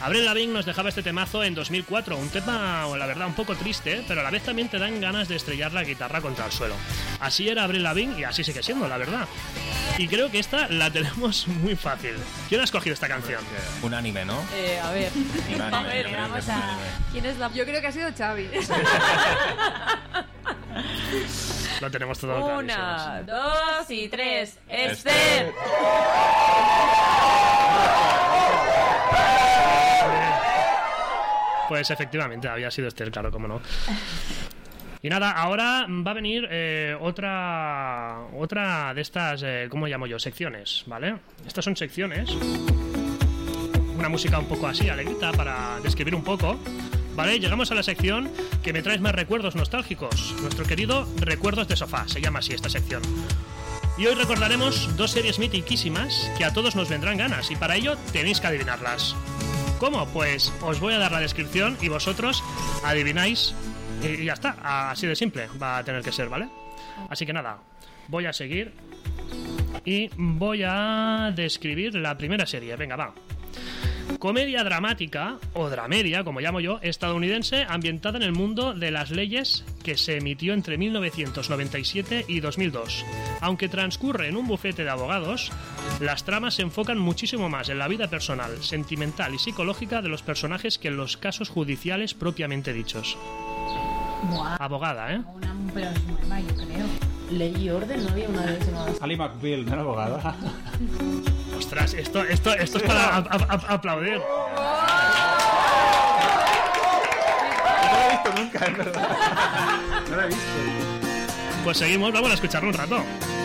Avril Lavigne nos dejaba este temazo en 2004, un tema, la verdad, un poco triste, pero a la vez también te dan ganas de estrellar la guitarra contra el suelo. Así era Avril Lavigne y así sigue siendo, la verdad. Y creo que esta la tenemos muy fácil. ¿Quién ha escogido esta canción? Unánime, ¿no? A ver. Unánime, A ver, vamos a... ¿Quién es la...? Yo creo que ha sido Xavi. Lo tenemos todo. 1, 2 y 3. ¡Esther! Pues efectivamente, había sido Esther, claro, cómo no. Y nada, ahora va a venir otra de estas, ¿cómo llamo yo? Secciones, ¿vale? Estas son secciones. Una música un poco así, alegrita, para describir un poco. Vale, llegamos a la sección que me traes más recuerdos nostálgicos. Nuestro querido Recuerdos de Sofá, se llama así esta sección. Y hoy recordaremos 2 series mitiquísimas que a todos nos vendrán ganas, y para ello tenéis que adivinarlas. ¿Cómo? Pues os voy a dar la descripción y vosotros adivináis y ya está, así de simple va a tener que ser, ¿vale? Así que nada, voy a seguir y voy a describir la primera serie, venga, va. Comedia dramática, o dramedia, como llamo yo, estadounidense, ambientada en el mundo de las leyes, que se emitió entre 1997 y 2002. Aunque transcurre en un bufete de abogados, las tramas se enfocan muchísimo más en la vida personal, sentimental y psicológica de los personajes que en los casos judiciales propiamente dichos. Buah. Abogada, ¿eh? Pero es nueva, yo creo. Ley y orden, no había una de esas. Ali McBeal, ¿no era abogada? Ostras, esto es para aplaudir. No la he visto nunca, es verdad. No la he visto. Pues seguimos, vamos a escucharlo un rato.